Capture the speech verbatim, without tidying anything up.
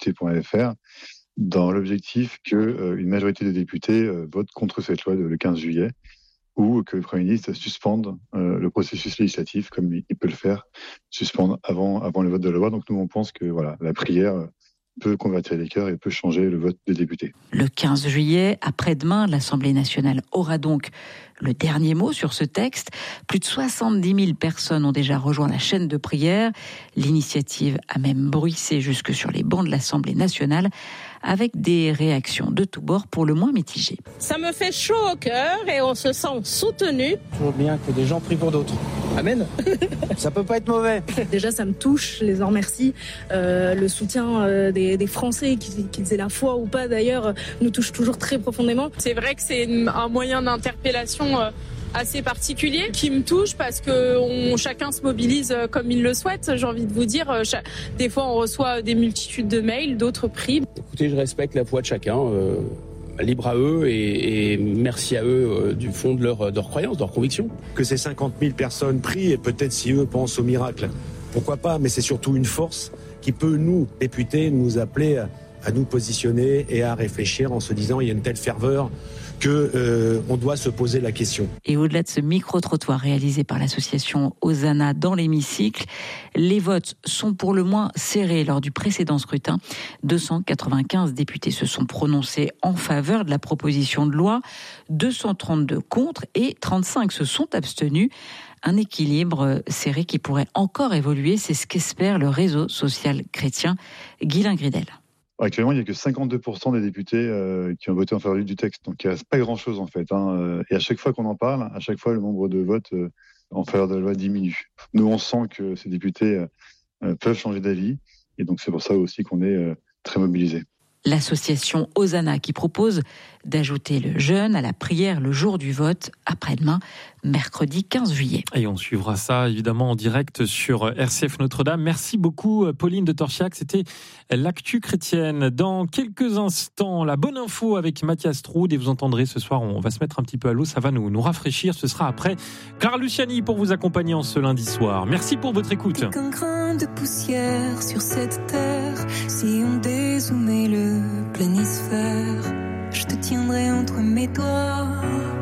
députés point f r, dans l'objectif qu'une euh, majorité des députés euh, votent contre cette loi de, le quinze juillet, ou que le Premier ministre suspende euh, le processus législatif, comme il, il peut le faire, suspendre avant, avant le vote de la loi. Donc nous, on pense que voilà, la prière peut convertir les cœurs et peut changer le vote des députés. Le quinze juillet, après-demain, l'Assemblée nationale aura donc le dernier mot sur ce texte. Plus de soixante-dix mille personnes ont déjà rejoint la chaîne de prière. L'initiative a même bruissé jusque sur les bancs de l'Assemblée nationale, avec des réactions de tous bords pour le moins mitigées. Ça me fait chaud au cœur et on se sent soutenu. Toujours bien que des gens prient pour d'autres. Amen. Ça peut pas être mauvais. Déjà, ça me touche, je les en remercie. Euh, le soutien euh, des, des Français, qu'ils, qu'ils aient la foi ou pas d'ailleurs, nous touche toujours très profondément. C'est vrai que c'est un moyen d'interpellation euh, assez particulier qui me touche parce que on, chacun se mobilise comme il le souhaite. J'ai envie de vous dire, chaque, des fois on reçoit des multitudes de mails, d'autres prient. Écoutez, je respecte la foi de chacun. Euh... Libre à eux et, et merci à eux euh, du fond de leur, de leur croyance, de leur conviction. Que ces cinquante mille personnes prient et peut-être si eux pensent au miracle, pourquoi pas, mais c'est surtout une force qui peut nous, députés, nous appeler à, à nous positionner et à réfléchir en se disant il y a une telle ferveur que euh, on doit se poser la question. Et au-delà de ce micro-trottoir réalisé par l'association Hosanna dans l'hémicycle, les votes sont pour le moins serrés lors du précédent scrutin. deux cent quatre-vingt-quinze députés se sont prononcés en faveur de la proposition de loi, deux cent trente-deux contre et trente-cinq se sont abstenus. Un équilibre serré qui pourrait encore évoluer, c'est ce qu'espère le réseau social chrétien. Guylain Gridel. Actuellement, il n'y a que cinquante-deux pour cent des députés euh, qui ont voté en faveur du texte. Donc, il ne reste pas grand-chose, en fait. Hein. Et à chaque fois qu'on en parle, à chaque fois, le nombre de votes euh, en faveur de la loi diminue. Nous, on sent que ces députés euh, peuvent changer d'avis. Et donc, c'est pour ça aussi qu'on est euh, très mobilisés. L'association Hosanna qui propose d'ajouter le jeûne à la prière le jour du vote, après-demain, mercredi quinze juillet. Et on suivra ça évidemment en direct sur R C F Notre-Dame. Merci beaucoup Pauline de Torchiac, c'était l'actu chrétienne. Dans quelques instants, la bonne info avec Mathias Troud et vous entendrez ce soir, on va se mettre un petit peu à l'eau, ça va nous, nous rafraîchir. Ce sera après Clara Luciani pour vous accompagner en ce lundi soir. Merci pour votre écoute. Qu'un grain de poussière sur cette terre, si on dézoomait le planisphère, je te tiendrai entre mes doigts.